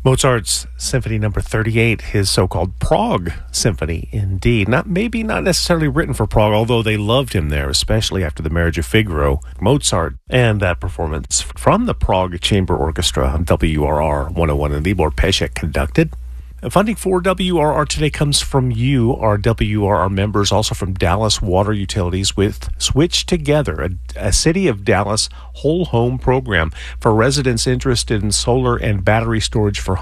Mozart's Symphony Number 38, his so-called Prague Symphony, indeed. Maybe not necessarily written for Prague, although they loved him there, especially after the marriage of Figaro. Mozart and that performance from the Prague Chamber Orchestra on WRR 101 and Libor Pesek conducted. Funding for WRR today comes from you, our WRR members, also from Dallas Water Utilities with Switch Together, a City of Dallas whole home program for residents interested in solar and battery storage for